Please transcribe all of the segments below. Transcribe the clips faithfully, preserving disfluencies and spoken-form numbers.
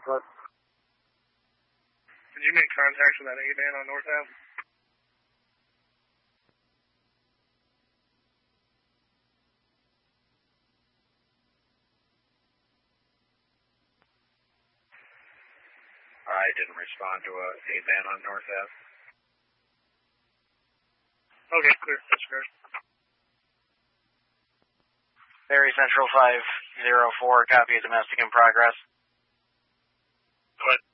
What? Did you make contact with that A-van on North Ave? I didn't respond to a A-van on North Ave. Okay, clear. That's fair. Barry Central five zero four, copy of domestic in progress. What?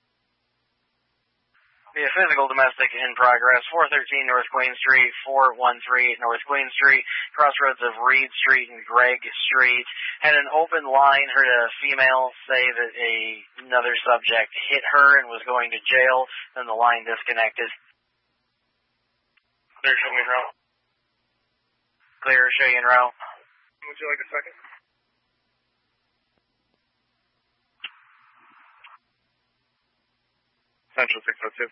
Be a physical domestic in progress, four thirteen North Queen Street, four one three North Queen Street, crossroads of Reed Street and Gregg Street. Had an open line, heard a female say that a, another subject hit her and was going to jail, then the line disconnected. Clear, show me route. Clear, show you en route. Would you like a second? Central six oh two.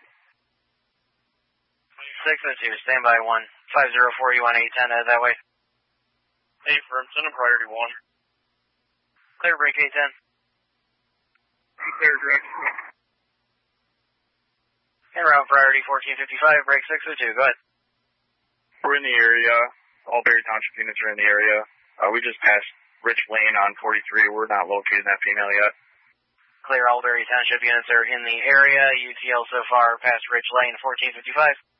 six oh two, stand by one. five zero four, you want eight ten, head that way. Hey, firm, send a priority one. Clear, break eight ten. Clear, direct. En route, priority fourteen fifty-five, break six oh two, go ahead. We're in the area. All Berry Township units are in the area. Uh, we just passed Rich Lane on forty-three. We're not locating that female yet. Clear, all Berry Township units are in the area. U T L so far past Rich Lane, fourteen fifty-five.